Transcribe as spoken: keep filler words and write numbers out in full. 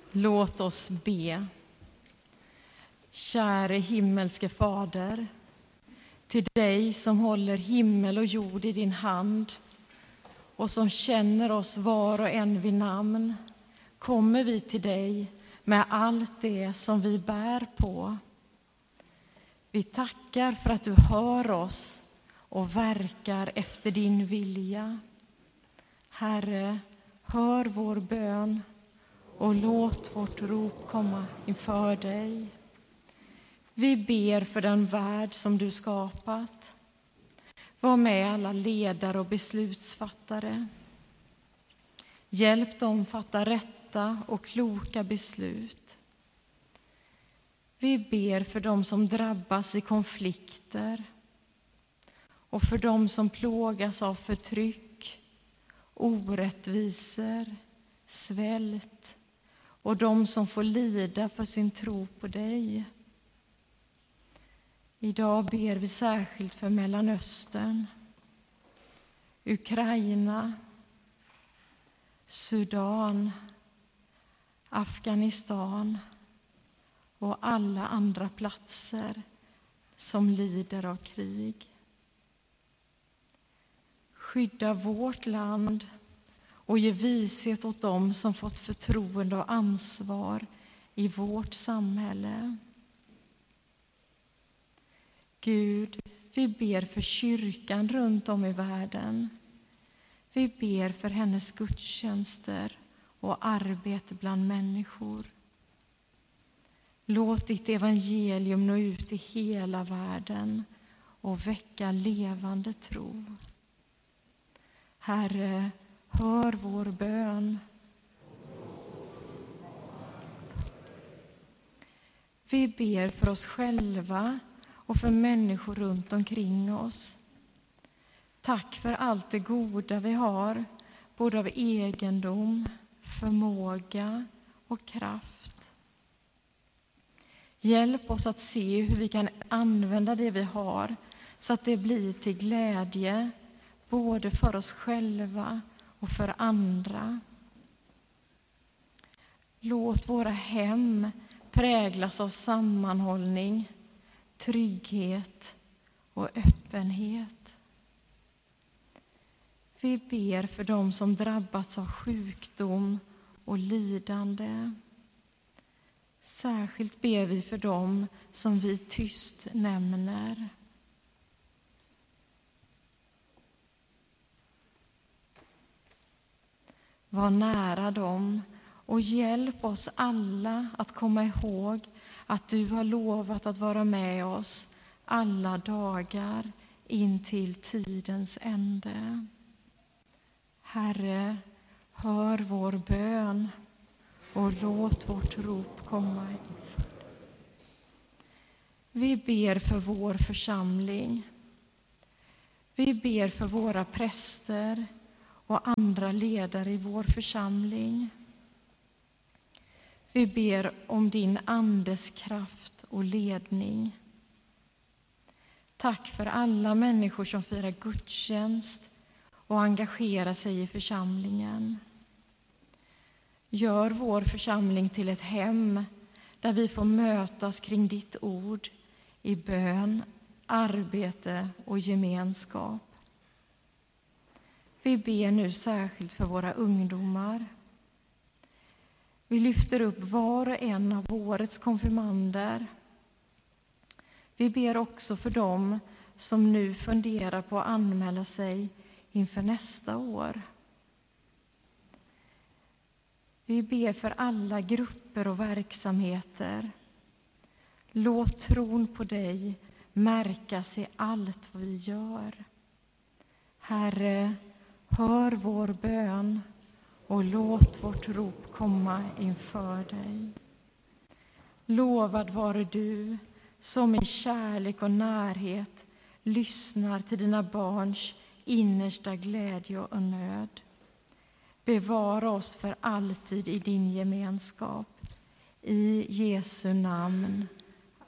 Låt oss be. Käre himmelske Fader, till dig som håller himmel och jord i din hand och som känner oss var och en vid namn, kommer vi till dig med allt det som vi bär på. Vi tackar för att du hör oss och verkar efter din vilja. Herre, hör vår bön och låt vårt rop komma inför dig. Vi ber för den värld som du skapat. Var med alla ledare och beslutsfattare. Hjälp dem fatta rätta och kloka beslut. Vi ber för dem som drabbas i konflikter och för dem som plågas av förtryck, orättvisor, svält och de som får lida för sin tro på dig. Idag ber vi särskilt för Mellanöstern, Ukraina, Sudan, Afghanistan och alla andra platser som lider av krig. Skydda vårt land och ge vishet åt dem som fått förtroende och ansvar i vårt samhälle. Gud, vi ber för kyrkan runt om i världen. Vi ber för hennes gudstjänster och arbete bland människor. Låt ditt evangelium nå ut i hela världen och väcka levande tro. Herre, hör vår bön. Vi ber för oss själva och för människor runt omkring oss. Tack för allt det goda vi har, både av egendom, förmåga och kraft. Hjälp oss att se hur vi kan använda det vi har så att det blir till glädje både för oss själva och för andra. Låt våra hem präglas av sammanhållning, trygghet och öppenhet. Vi ber för dem som drabbats av sjukdom och lidande. Särskilt ber vi för dem som vi tyst nämner. Var nära dem och hjälp oss alla att komma ihåg att du har lovat att vara med oss alla dagar in till tidens ände. Herre, hör vår bön och låt vårt rop komma inför. Vi ber för vår församling. Vi ber för våra präster och andra ledare i vår församling. Vi ber om din andes kraft och ledning. Tack för alla människor som firar gudstjänst och engagerar sig i församlingen. Gör vår församling till ett hem där vi får mötas kring ditt ord i bön, arbete och gemenskap. Vi ber nu särskilt för våra ungdomar. Vi lyfter upp var och en av årets konfirmander. Vi ber också för dem som nu funderar på att anmäla sig inför nästa år. Vi ber för alla grupper och verksamheter. Låt tron på dig märkas i allt vad vi gör. Herre, hör vår bön och låt vårt rop komma inför dig. Lovad vare du som i kärlek och närhet lyssnar till dina barns innersta glädje och nöd. Bevara oss för alltid i din gemenskap. I Jesu namn.